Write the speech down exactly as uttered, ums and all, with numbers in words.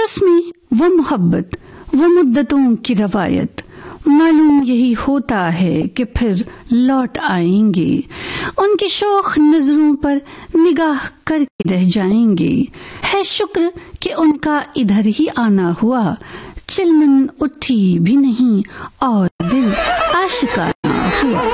रस्में व मोहब्बत वो मुद्दतों की रवायत, मालूम यही होता है कि फिर लौट आएंगे। उनके शौक नजरों पर निगाह करके रह जाएंगे। है शुक्र कि उनका इधर ही आना हुआ, चिलमन उठी भी नहीं और दिल आशिकाना हुआ।